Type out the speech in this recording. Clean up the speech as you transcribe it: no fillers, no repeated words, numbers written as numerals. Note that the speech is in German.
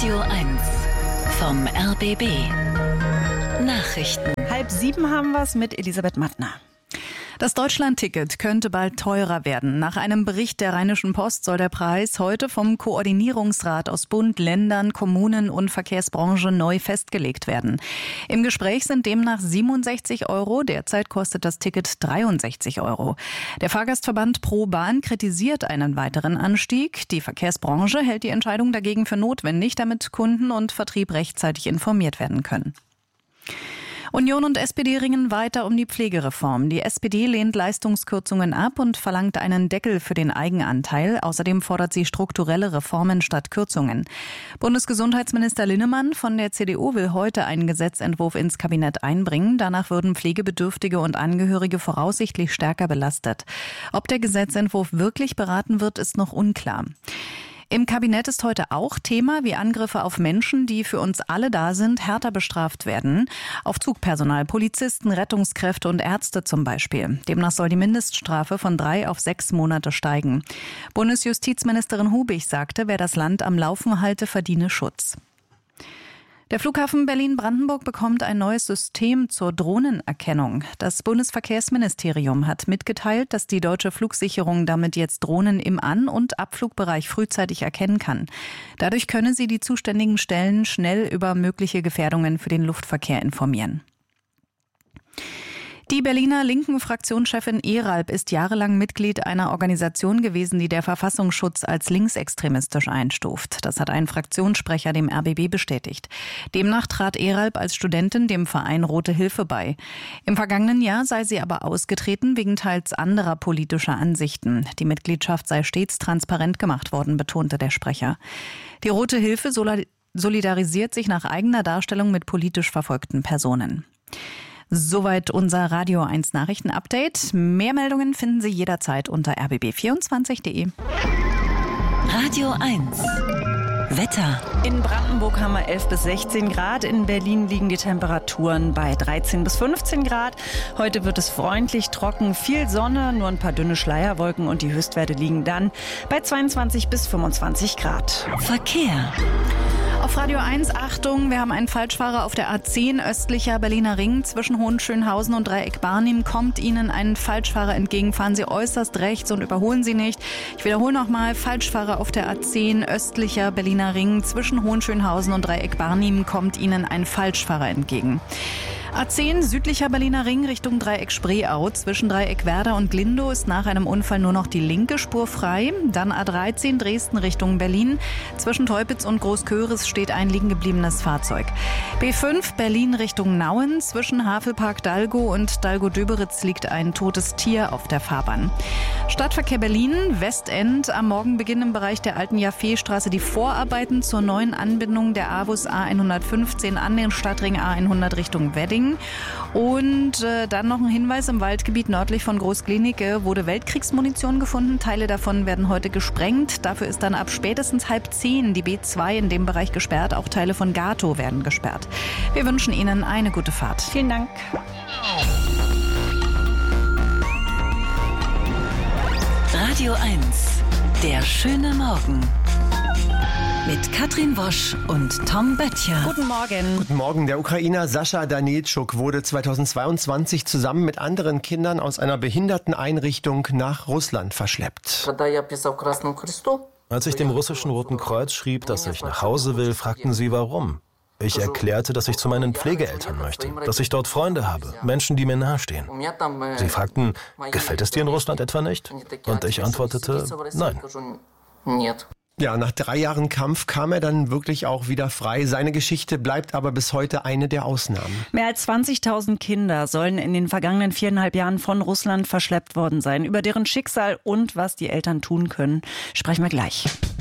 Radio 1 vom RBB. Nachrichten. 6:30 haben wir es mit Elisabeth Mattner. Das Deutschland-Ticket könnte bald teurer werden. Nach einem Bericht der Rheinischen Post soll der Preis heute vom Koordinierungsrat aus Bund, Ländern, Kommunen und Verkehrsbranche neu festgelegt werden. Im Gespräch sind demnach 67 €. Derzeit kostet das Ticket 63 €. Der Fahrgastverband Pro Bahn kritisiert einen weiteren Anstieg. Die Verkehrsbranche hält die Entscheidung dagegen für notwendig, damit Kunden und Vertrieb rechtzeitig informiert werden können. Union und SPD ringen weiter um die Pflegereform. Die SPD lehnt Leistungskürzungen ab und verlangt einen Deckel für den Eigenanteil. Außerdem fordert sie strukturelle Reformen statt Kürzungen. Bundesgesundheitsminister Linnemann von der CDU will heute einen Gesetzentwurf ins Kabinett einbringen. Danach würden Pflegebedürftige und Angehörige voraussichtlich stärker belastet. Ob der Gesetzentwurf wirklich beraten wird, ist noch unklar. Im Kabinett ist heute auch Thema, wie Angriffe auf Menschen, die für uns alle da sind, härter bestraft werden. Auf Zugpersonal, Polizisten, Rettungskräfte und Ärzte zum Beispiel. Demnach soll die Mindeststrafe von 3 auf 6 Monate steigen. Bundesjustizministerin Hubig sagte, wer das Land am Laufen halte, verdiene Schutz. Der Flughafen Berlin-Brandenburg bekommt ein neues System zur Drohnenerkennung. Das Bundesverkehrsministerium hat mitgeteilt, dass die deutsche Flugsicherung damit jetzt Drohnen im An- und Abflugbereich frühzeitig erkennen kann. Dadurch könne sie die zuständigen Stellen schnell über mögliche Gefährdungen für den Luftverkehr informieren. Die Berliner linken Fraktionschefin Ehralp ist jahrelang Mitglied einer Organisation gewesen, die der Verfassungsschutz als linksextremistisch einstuft. Das hat ein Fraktionssprecher dem RBB bestätigt. Demnach trat Ehralp als Studentin dem Verein Rote Hilfe bei. Im vergangenen Jahr sei sie aber ausgetreten wegen teils anderer politischer Ansichten. Die Mitgliedschaft sei stets transparent gemacht worden, betonte der Sprecher. Die Rote Hilfe solidarisiert sich nach eigener Darstellung mit politisch verfolgten Personen. Soweit unser Radio 1 Nachrichten-Update. Mehr Meldungen finden Sie jederzeit unter rbb24.de. Radio 1 Wetter. In Brandenburg haben wir 11 bis 16 Grad. In Berlin liegen die Temperaturen bei 13 bis 15 Grad. Heute wird es freundlich, trocken, viel Sonne, nur ein paar dünne Schleierwolken und die Höchstwerte liegen dann bei 22 bis 25 Grad. Verkehr. Auf Radio 1, Achtung, wir haben einen Falschfahrer auf der A10 östlicher Berliner Ring zwischen Hohenschönhausen und Dreieck Barnim. Kommt Ihnen ein Falschfahrer entgegen, fahren Sie äußerst rechts und überholen Sie nicht. Ich wiederhole nochmal, Falschfahrer auf der A10 östlicher Berliner Ring zwischen Hohenschönhausen und Dreieck Barnim kommt Ihnen ein Falschfahrer entgegen. A10 südlicher Berliner Ring Richtung Dreieck Spreeau. Zwischen Dreieck Werder und Glindow ist nach einem Unfall nur noch die linke Spur frei. Dann A13 Dresden Richtung Berlin. Zwischen Teupitz und Großköris steht ein liegen gebliebenes Fahrzeug. B5 Berlin Richtung Nauen. Zwischen Havelpark Dalgo und Dalgo-Döberitz liegt ein totes Tier auf der Fahrbahn. Stadtverkehr Berlin, Westend. Am Morgenbeginn im Bereich der alten Jaffeestraße die Vorarbeiten zur neuen Anbindung der AWUS A115 an den Stadtring A100 Richtung Wedding. Und dann noch ein Hinweis, im Waldgebiet nördlich von Großklinike wurde Weltkriegsmunition gefunden. Teile davon werden heute gesprengt. Dafür ist dann ab spätestens 9:30 die B2 in dem Bereich gesperrt. Auch Teile von Gato werden gesperrt. Wir wünschen Ihnen eine gute Fahrt. Vielen Dank. Radio 1, der schöne Morgen. Mit Katrin Wosch und Tom Böttcher. Guten Morgen. Guten Morgen. Der Ukrainer Sascha Danilchuk wurde 2022 zusammen mit anderen Kindern aus einer Behinderteneinrichtung nach Russland verschleppt. Als ich dem russischen Roten Kreuz schrieb, dass ich nach Hause will, fragten sie, warum. Ich erklärte, dass ich zu meinen Pflegeeltern möchte, dass ich dort Freunde habe, Menschen, die mir nahestehen. Sie fragten, gefällt es dir in Russland etwa nicht? Und ich antwortete, nein. Ja, nach 3 Jahren Kampf kam er dann wirklich auch wieder frei. Seine Geschichte bleibt aber bis heute eine der Ausnahmen. Mehr als 20.000 Kinder sollen in den vergangenen 4,5 Jahren von Russland verschleppt worden sein. Über deren Schicksal und was die Eltern tun können, sprechen wir gleich.